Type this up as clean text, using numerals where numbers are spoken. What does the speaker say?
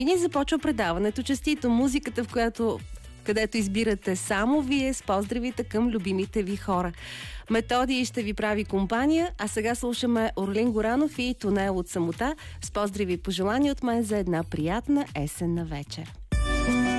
И ние започва предаването Честито, музиката, където избирате само вие, с поздравите към любимите ви хора. Методи ще ви прави компания, а сега слушаме Орлин Горанов и Тунел от самота с поздрави и пожелания от мен за една приятна есенна вечер.